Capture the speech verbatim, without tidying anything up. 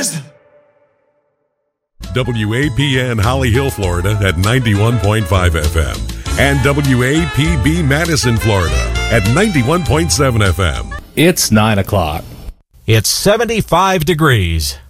wisdom. W A P N Holly Hill, Florida at ninety-one point five F M and W A P B Madison, Florida at ninety-one point seven F M. It's nine o'clock. It's seventy-five degrees.